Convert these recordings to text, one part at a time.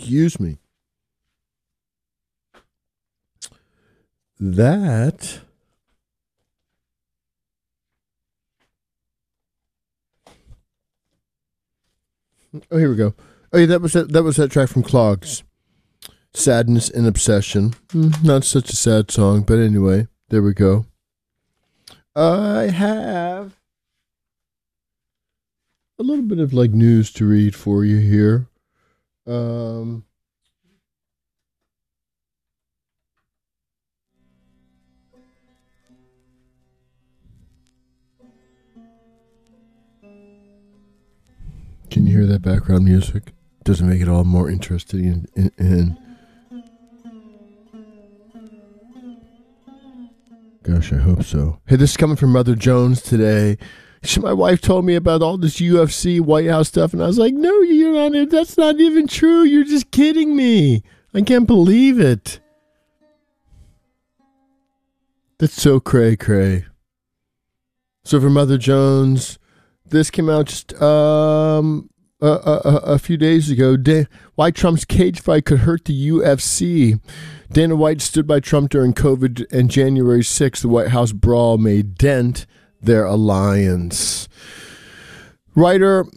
Excuse me. That oh, here we go. Oh, yeah, that was that track from Clogs. Sadness and Obsession. Not such a sad song, but anyway, there we go. I have a little bit of like news to read for you here. Can you hear that background music? Doesn't make it all more interesting and gosh, I hope so. Hey, this is coming from Mother Jones today. My wife told me about all this UFC White House stuff, and I was like, no, you're not. That's not even true. You're just kidding me. I can't believe it. That's so cray-cray. So for Mother Jones, this came out just a few days ago. Why Trump's cage fight could hurt the UFC. Dana White stood by Trump during COVID, and January 6th, the White House brawl may dent their alliance. Writer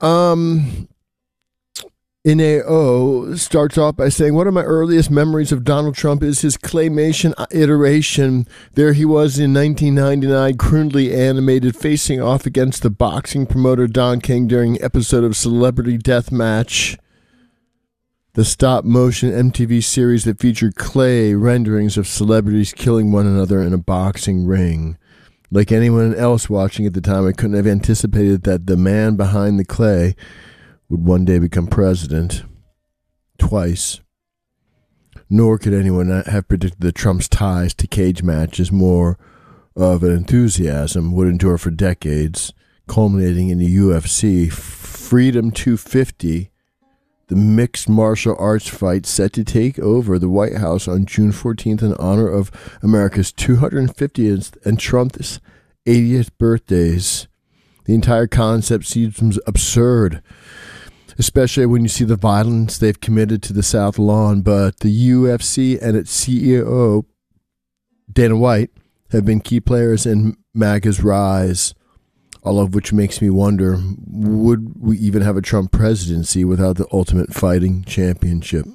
Inao starts off by saying, one of my earliest memories of Donald Trump is his claymation iteration. There he was in 1999, crudely animated, facing off against the boxing promoter Don King during an episode of Celebrity Deathmatch, the stop-motion MTV series that featured clay renderings of celebrities killing one another in a boxing ring. Like anyone else watching at the time, I couldn't have anticipated that the man behind the clay would one day become president. Twice. Nor could anyone have predicted that Trump's ties to cage matches, more of an enthusiasm, would endure for decades, culminating in the UFC Freedom 250, the mixed martial arts fight set to take over the White House on June 14th in honor of America's 250th and Trump's 80th birthdays. The entire concept seems absurd, especially when you see the violence they've committed to the South Lawn, but the UFC and its CEO, Dana White, have been key players in MAGA's rise. All of which makes me wonder, would we even have a Trump presidency without the Ultimate Fighting Championship?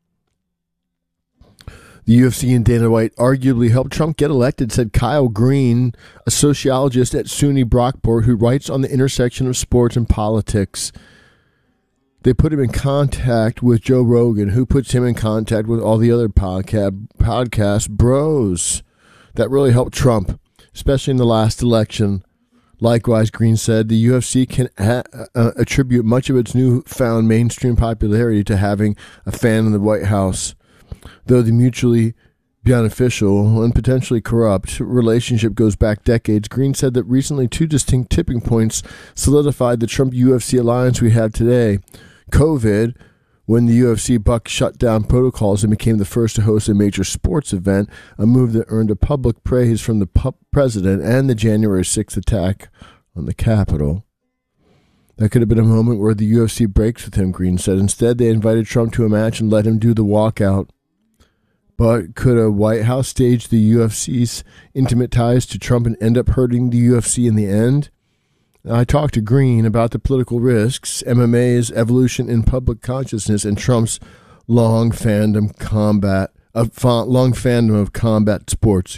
The UFC and Dana White arguably helped Trump get elected, said Kyle Green, a sociologist at SUNY Brockport who writes on the intersection of sports and politics. They put him in contact with Joe Rogan, who puts him in contact with all the other podcast bros. That really helped Trump, especially in the last election. Likewise, Green said, the UFC can attribute much of its newfound mainstream popularity to having a fan in the White House. Though the mutually beneficial and potentially corrupt relationship goes back decades, Green said that recently two distinct tipping points solidified the Trump-UFC alliance we have today. COVID, when the UFC buck shut down protocols and became the first to host a major sports event, a move that earned a public praise from the president, and the January 6th attack on the Capitol. That could have been a moment where the UFC breaks with him, Green said. Instead, they invited Trump to a match and let him do the walkout. But could a White House stage the UFC's intimate ties to Trump and end up hurting the UFC in the end? I talked to Green about the political risks, MMA's evolution in public consciousness, and Trump's long fandom of combat sports.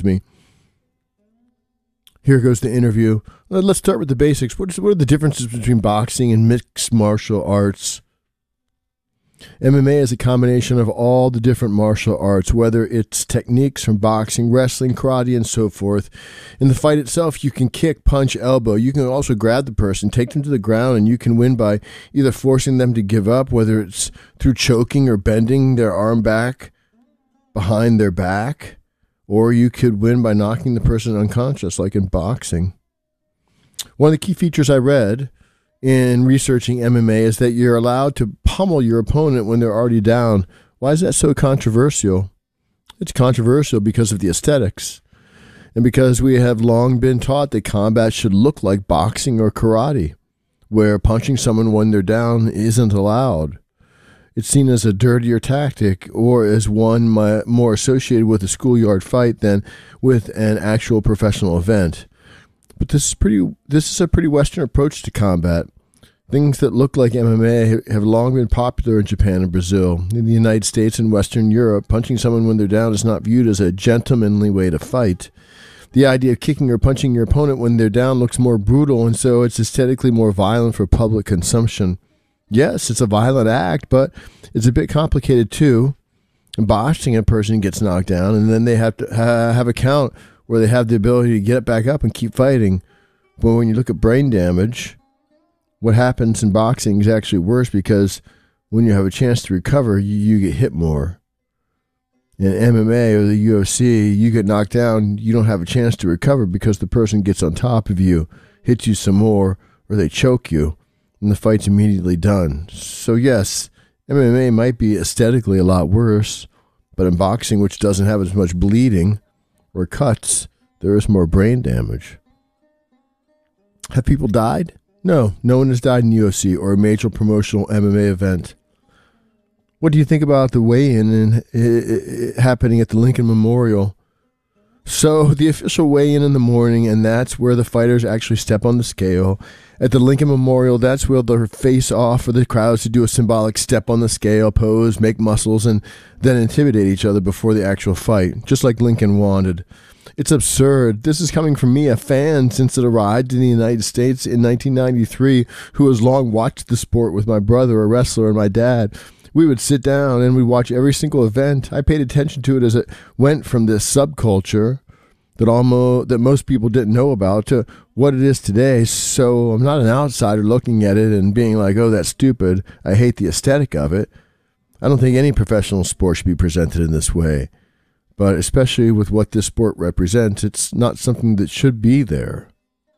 Here goes the interview. Let's start with the basics. What are the differences between boxing and mixed martial arts? MMA is a combination of all the different martial arts, whether it's techniques from boxing, wrestling, karate, and so forth. In the fight itself, you can kick, punch, elbow. You can also grab the person, take them to the ground, and you can win by either forcing them to give up, whether it's through choking or bending their arm back behind their back, or you could win by knocking the person unconscious, like in boxing. One of the key features I read in researching MMA is that you're allowed to pummel your opponent when they're already down. Why is that so controversial? It's controversial because of the aesthetics, and because we have long been taught that combat should look like boxing or karate, where punching someone when they're down isn't allowed. It's seen as a dirtier tactic or as one more associated with a schoolyard fight than with an actual professional event. But this is a pretty Western approach to combat. Things that look like MMA have long been popular in Japan and Brazil. In the United States and Western Europe, punching someone when they're down is not viewed as a gentlemanly way to fight. The idea of kicking or punching your opponent when they're down looks more brutal, and so it's aesthetically more violent for public consumption. Yes, it's a violent act, but it's a bit complicated too. In boxing, a person gets knocked down, and then they have to have a count where they have the ability to get back up and keep fighting. But when you look at brain damage, what happens in boxing is actually worse, because when you have a chance to recover, you get hit more. In MMA or the UFC, you get knocked down, you don't have a chance to recover because the person gets on top of you, hits you some more, or they choke you, and the fight's immediately done. So yes, MMA might be aesthetically a lot worse, but in boxing, which doesn't have as much bleeding or cuts, there is more brain damage. Have people died? No one has died in UFC or a major promotional MMA event. What do you think about the weigh-in happening at the Lincoln Memorial? So the official weigh-in in the morning, and that's where the fighters actually step on the scale. At the Lincoln Memorial, that's where they'll face off for the crowds to do a symbolic step on the scale, pose, make muscles, and then intimidate each other before the actual fight, just like Lincoln wanted. It's absurd. This is coming from me, a fan since it arrived in the United States in 1993, who has long watched the sport with my brother, a wrestler, and my dad. We would sit down and we'd watch every single event. I paid attention to it as it went from this subculture that most people didn't know about to what it is today. So I'm not an outsider looking at it and being like, oh, that's stupid. I hate the aesthetic of it. I don't think any professional sport should be presented in this way. But especially with what this sport represents, it's not something that should be there.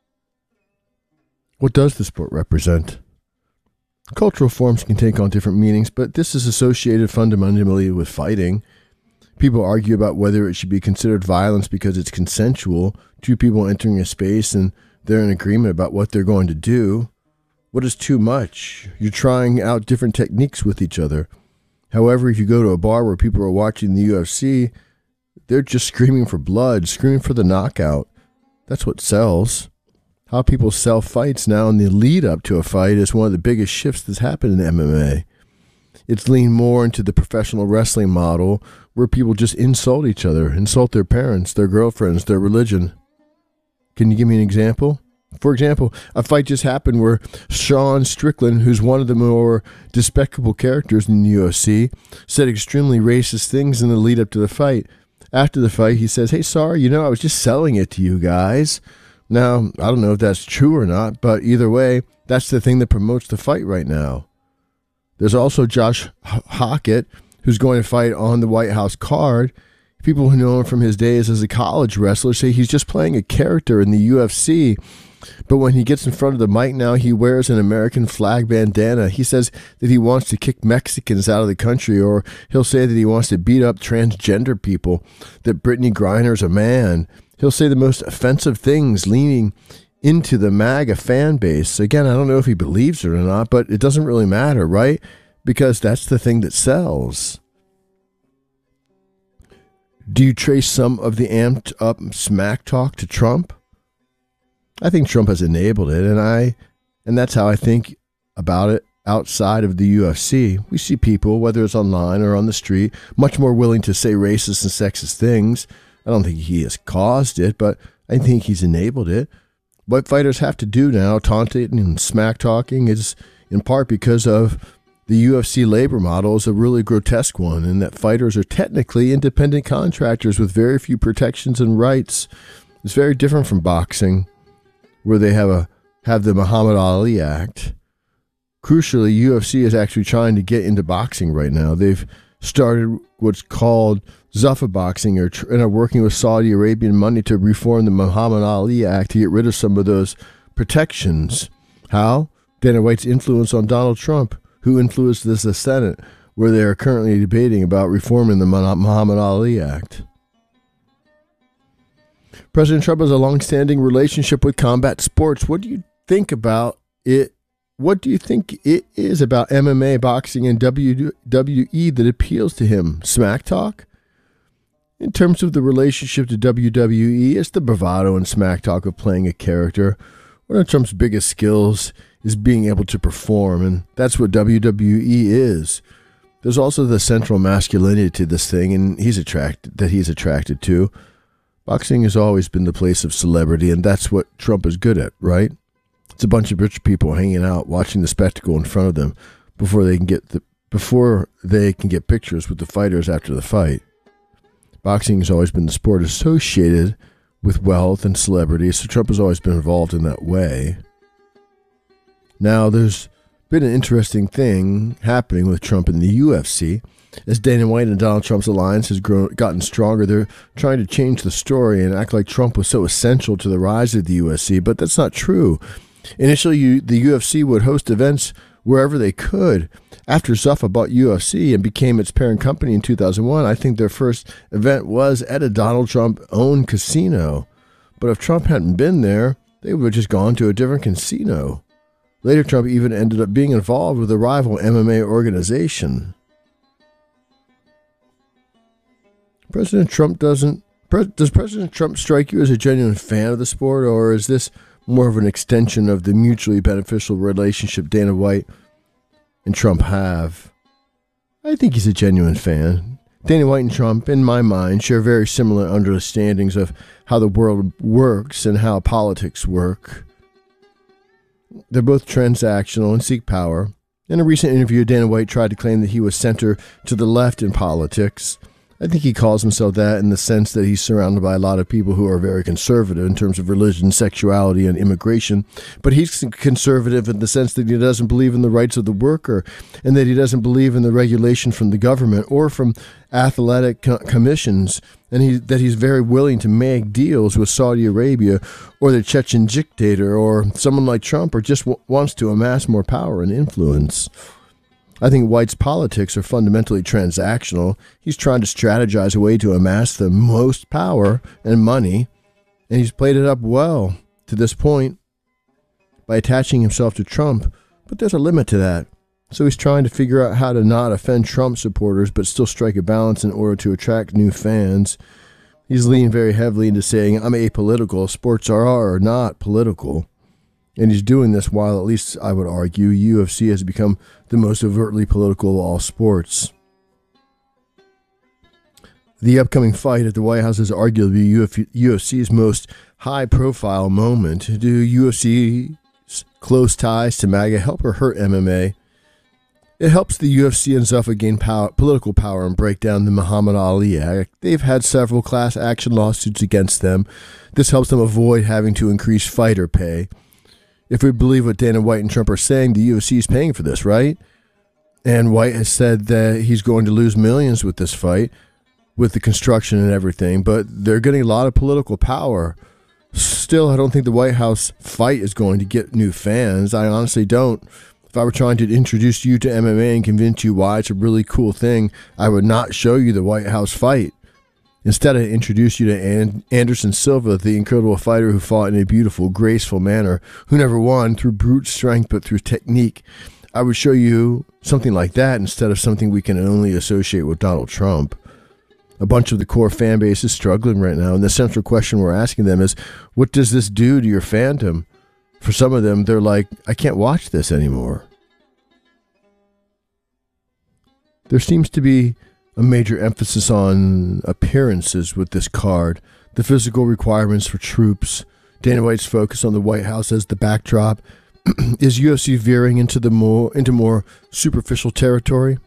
What does the sport represent? Cultural forms can take on different meanings, but this is associated fundamentally with fighting. People argue about whether it should be considered violence because it's consensual, two people entering a space and they're in agreement about what they're going to do. What is too much? You're trying out different techniques with each other. However, if you go to a bar where people are watching the UFC, they're just screaming for blood, screaming for the knockout. That's what sells. How people sell fights now in the lead up to a fight is one of the biggest shifts that's happened in MMA. It's leaned more into the professional wrestling model where people just insult each other, insult their parents, their girlfriends, their religion. Can you give me an example? For example, a fight just happened where Sean Strickland, who's one of the more despicable characters in the UFC, said extremely racist things in the lead up to the fight. After the fight, he says, hey, sorry, I was just selling it to you guys. Now, I don't know if that's true or not, but either way, that's the thing that promotes the fight right now. There's also Josh Hockett, who's going to fight on the White House card. People who know him from his days as a college wrestler say he's just playing a character in the UFC. But when he gets in front of the mic now, he wears an American flag bandana. He says that he wants to kick Mexicans out of the country, or he'll say that he wants to beat up transgender people, that Brittany Griner's a man. He'll say the most offensive things, leaning into the MAGA fan base. Again, I don't know if he believes it or not, but it doesn't really matter, right? Because that's the thing that sells. Do you trace some of the amped up smack talk to Trump? I think Trump has enabled it, and that's how I think about it outside of the UFC. We see people, whether it's online or on the street, much more willing to say racist and sexist things. I don't think he has caused it, but I think he's enabled it. What fighters have to do now, taunting and smack talking, is in part because of the UFC labor model is a really grotesque one, and that fighters are technically independent contractors with very few protections and rights. It's very different from boxing, where they have the Muhammad Ali Act. Crucially, UFC is actually trying to get into boxing right now. They've started what's called Zuffa boxing, and are working with Saudi Arabian money to reform the Muhammad Ali Act to get rid of some of those protections. How? Dana White's influence on Donald Trump, who influenced the Senate, where they are currently debating about reforming the Muhammad Ali Act. President Trump has a long-standing relationship with combat sports. What do you think about it what do you think it is about MMA, boxing, and WWE that appeals to him? Smack talk? In terms of the relationship to WWE, it's the bravado and smack talk of playing a character. One of Trump's biggest skills is being able to perform, and that's what WWE is. There's also the central masculinity to this thing, and he's attracted to. Boxing has always been the place of celebrity, and that's what Trump is good at, right? It's a bunch of rich people hanging out, watching the spectacle in front of them before they can get pictures with the fighters after the fight. Boxing has always been the sport associated with wealth and celebrity, so Trump has always been involved in that way. Now, there's been an interesting thing happening with Trump in the UFC. As Dana White and Donald Trump's alliance has gotten stronger, they're trying to change the story and act like Trump was so essential to the rise of the UFC, but that's not true. Initially, the UFC would host events wherever they could. After Zuffa bought UFC and became its parent company in 2001, I think their first event was at a Donald Trump-owned casino. But if Trump hadn't been there, they would have just gone to a different casino. Later, Trump even ended up being involved with a rival MMA organization. Does President Trump strike you as a genuine fan of the sport, or is this more of an extension of the mutually beneficial relationship Dana White and Trump have? I think he's a genuine fan. Dana White and Trump, in my mind, share very similar understandings of how the world works and how politics work. They're both transactional and seek power. In a recent interview, Dana White tried to claim that he was center to the left in politics. I think he calls himself that in the sense that he's surrounded by a lot of people who are very conservative in terms of religion, sexuality, and immigration. But he's conservative in the sense that he doesn't believe in the rights of the worker and that he doesn't believe in the regulation from the government or from athletic commissions, and that he's very willing to make deals with Saudi Arabia or the Chechen dictator or someone like Trump, or just wants to amass more power and influence. I think White's politics are fundamentally transactional. He's trying to strategize a way to amass the most power and money, and he's played it up well to this point by attaching himself to Trump, but there's a limit to that. So he's trying to figure out how to not offend Trump supporters but still strike a balance in order to attract new fans. He's leaning very heavily into saying, I'm apolitical, sports are not political. And he's doing this while, at least I would argue, UFC has become the most overtly political of all sports. The upcoming fight at the White House is arguably UFC's most high-profile moment. Do UFC's close ties to MAGA help or hurt MMA? It helps the UFC and Zuffa gain political power and break down the Muhammad Ali Act. They've had several class action lawsuits against them. This helps them avoid having to increase fighter pay. If we believe what Dana White and Trump are saying, the UFC is paying for this, right? And White has said that he's going to lose millions with this fight, with the construction and everything, but they're getting a lot of political power. Still, I don't think the White House fight is going to get new fans. I honestly don't. If I were trying to introduce you to MMA and convince you why it's a really cool thing, I would not show you the White House fight. Instead, I introduce you to Anderson Silva, the incredible fighter who fought in a beautiful, graceful manner, who never won through brute strength but through technique. I would show you something like that instead of something we can only associate with Donald Trump. A bunch of the core fan base is struggling right now, and the central question we're asking them is, what does this do to your fandom? For some of them, they're like, I can't watch this anymore. There seems to be a major emphasis on appearances with this card, the physical requirements for troops. Dana White's focus on the White House as the backdrop. Is UFC veering into more superficial territory?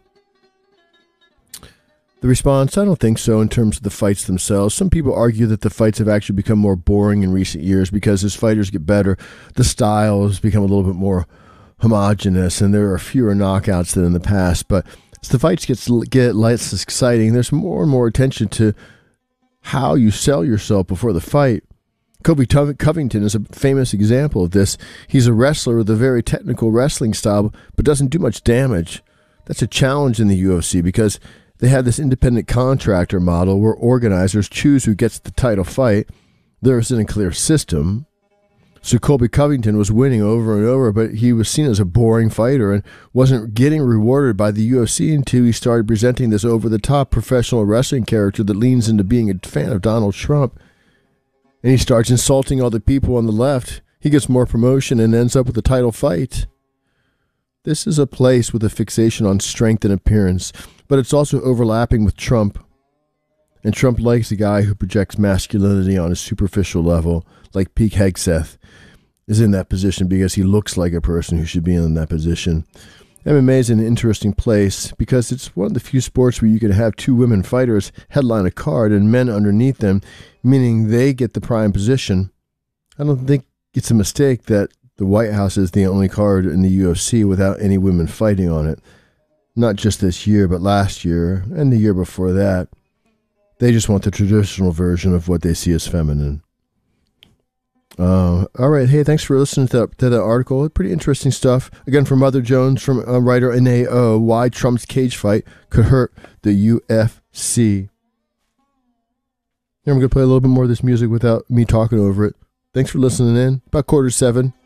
The response, I don't think so in terms of the fights themselves. Some people argue that the fights have actually become more boring in recent years because as fighters get better, the style has become a little bit more homogenous and there are fewer knockouts than in the past. But as the fights get less exciting, there's more and more attention to how you sell yourself before the fight. Kobe Covington is a famous example of this. He's a wrestler with a very technical wrestling style, but doesn't do much damage. That's a challenge in the UFC because they have this independent contractor model where organizers choose who gets the title fight. There isn't a clear system. So Colby Covington was winning over and over, but he was seen as a boring fighter and wasn't getting rewarded by the UFC until he started presenting this over-the-top professional wrestling character that leans into being a fan of Donald Trump. And he starts insulting all the people on the left. He gets more promotion and ends up with a title fight. This is a place with a fixation on strength and appearance, but it's also overlapping with Trump. And Trump likes a guy who projects masculinity on a superficial level, like Pete Hegseth is in that position because he looks like a person who should be in that position. MMA is an interesting place because it's one of the few sports where you can have two women fighters headline a card and men underneath them, meaning they get the prime position. I don't think it's a mistake that the White House is the only card in the UFC without any women fighting on it. Not just this year, but last year and the year before that. They just want the traditional version of what they see as feminine. All right. Hey, thanks for listening to that article. Pretty interesting stuff. Again, from Mother Jones, from writer N.A.O., Why Trump's Cage Fight Could Hurt the UFC. Here, I'm going to play a little bit more of this music without me talking over it. Thanks for listening in. About 6:45.